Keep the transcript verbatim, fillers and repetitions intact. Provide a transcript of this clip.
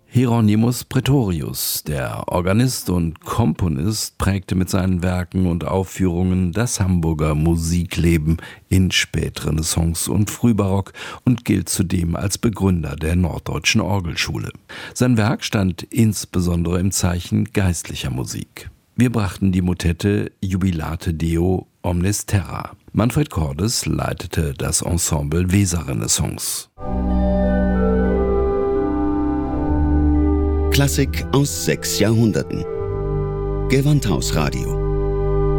Hieronymus Praetorius, der Organist und Komponist, prägte mit seinen Werken und Aufführungen das Hamburger Musikleben in Spätrenaissance und Frühbarock und gilt zudem als Begründer der Norddeutschen Orgelschule. Sein Werk stand insbesondere im Zeichen geistlicher Musik. Wir brachten die Motette Jubilate Deo Omnes Terra. Manfred Cordes leitete das Ensemble Weserrenaissance. Klassik aus sechs Jahrhunderten. Gewandhausradio.